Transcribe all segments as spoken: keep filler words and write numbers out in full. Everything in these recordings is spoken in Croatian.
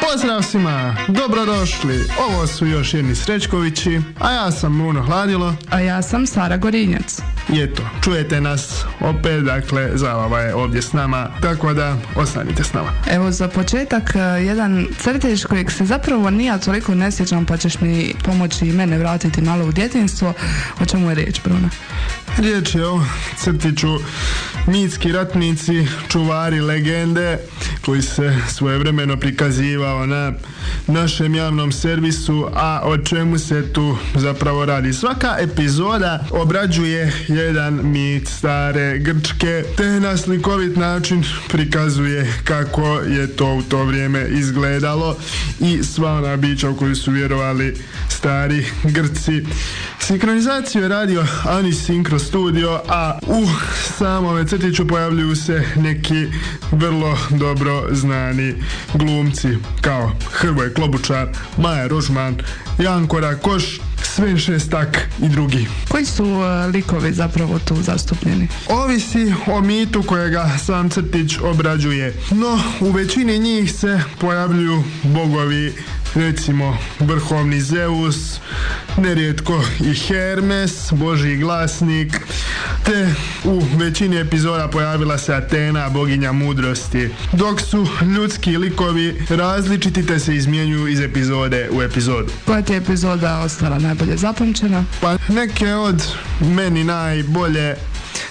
Pozdrav svima, dobrodošli. Ovo su još jedni Srećkovići, a ja sam Bruno Hladilo. A ja sam Sara Gorinjac. I eto, čujete nas opet, dakle, zabava je ovdje s nama, tako da ostanite s nama. Evo za početak jedan crtež kojeg se zapravo nije toliko ne sjećam, pa ćeš mi pomoći i mene vratiti malo u djetinjstvo. O čemu je riječ, Bruno? Riječ je o crtiću mitski ratnici, čuvari legende, koji se svojevremeno prikazivao na našem javnom servisu, a o čemu se tu zapravo radi. Svaka epizoda obrađuje jedan mit stare Grčke, te na slikovit način prikazuje kako je to u to vrijeme izgledalo i sva ona bića u koju su vjerovali stari Grci. Sinkronizaciju je radio Anisynkro Studio, a u samome crtiću pojavljuju se neki vrlo dobro znani glumci kao Hrvoje Klobučar, Maja Rožman, Janko Rakoš, Sven Šestak i drugi. Koji su uh, likovi zapravo tu zastupljeni? Ovisi o mitu kojega sam crtić obrađuje, no u većini njih se pojavljuju bogovi, recimo vrhovni Zeus, nerijetko i Hermes, božji glasnik, te u većini epizoda pojavila se Atena, boginja mudrosti. Dok su ljudski likovi različiti te se izmjenjuju iz epizode u epizodu. Koja ti je epizoda ostala najbolje zapamćena? Pa neke od meni najbolje e,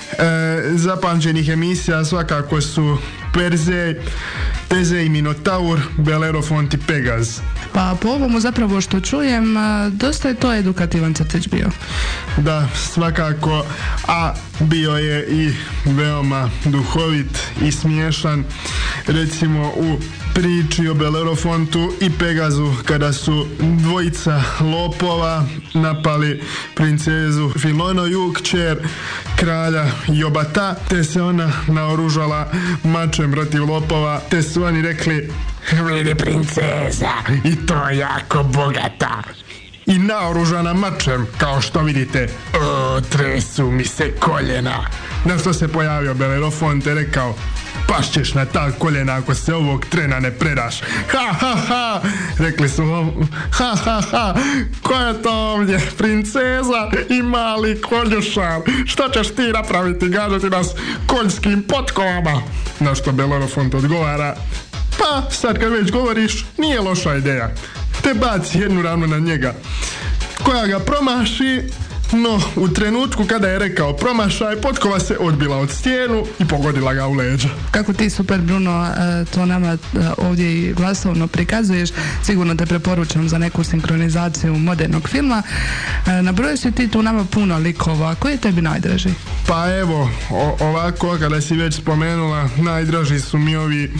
zapamćenih emisija svakako su Perzej, Tezej i Minotaur, Belerofont i Pegaz. Pa po ovomu zapravo što čujem, dosta je to edukativan crtić bio. Da, svakako, a bio je i veoma duhovit i smiješan, recimo u priči o Belerofontu i Pegazu, kada su dvojica lopova napali princezu Filonoju, kćer kralja Jobata, te se ona naoružala mačem protiv lopova, te su oni rekli: "Vidi princeza, i to jako bogata." I naoružana mačem, kao što vidite, o, tresu mi se koljena. Na što se pojavio Belerofont i rekao: "Pašćeš na ta koljena ako se ovog trena ne predaš." Ha, ha, ha, rekli su: "Ha, ha, ha, ko je to ovdje, princeza i mali konjušar? Što ćeš ti napraviti, gađati nas konjskim potkovama?" Na što Belerofont odgovara: "Pa, sad kad već govoriš, nije loša ideja. Te baci jednu ranu na njega, koja ga promaši." No, u trenutku kada je rekao promašaj, potkova se odbila od stijenu i pogodila ga u leđa. Kako ti super, Bruno, to nama ovdje i glasovno prikazuješ, sigurno te preporučam za neku sinkronizaciju modernog filma. Nabrojio si ti tu nama puno likova, koji je tebi najdraži? Pa evo, o, ovako, kada si već spomenula, najdraži su mi ovi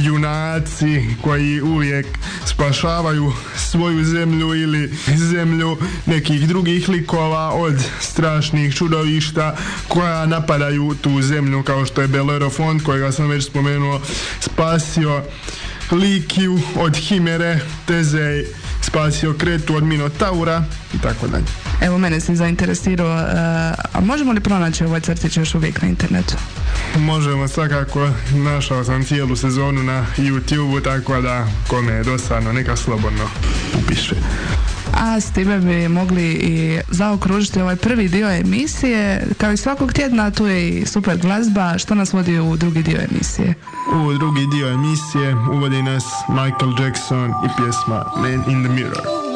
junaci koji uvijek spašavaju svoju zemlju ili zemlju nekih drugih likova od strašnih čudovišta koja napadaju tu zemlju, kao što je Belerofont, kojega sam već spomenuo, spasio Likiju od Himere, Tezej spasio Kretu od Minotaura i tako dalje. Evo, mene si zainteresirao, a možemo li pronaći ovaj crtić još uvijek na internetu? Možemo, svakako. Našao sam cijelu sezonu na YouTube-u, tako da kome je dosadno, neka slobodno upiše. A s time bi mogli i zaokružiti ovaj prvi dio emisije. Kao i svakog tjedna, tu je i super glazba. Što nas vodi u drugi dio emisije? U drugi dio emisije uvodi nas Michael Jackson i pjesma Man in the Mirror.